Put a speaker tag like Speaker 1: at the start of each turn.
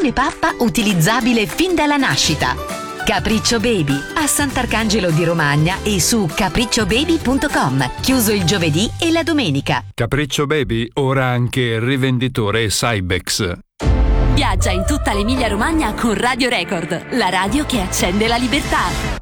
Speaker 1: tampone pappa utilizzabile fin dalla nascita. Capriccio Baby a Sant'Arcangelo di Romagna e su capricciobaby.com. Chiuso il giovedì e la domenica.
Speaker 2: Capriccio Baby ora anche rivenditore Cybex.
Speaker 3: Viaggia in tutta l'Emilia Romagna con Radio Record, la radio che accende la libertà.